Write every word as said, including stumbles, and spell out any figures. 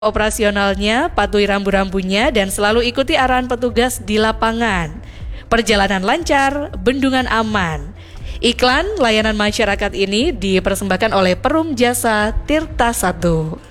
operasionalnya, patuhi rambu-rambunya, dan selalu ikuti arahan petugas di lapangan. Perjalanan lancar, bendungan aman. Iklan layanan masyarakat ini dipersembahkan oleh Perum Jasa Tirta satu.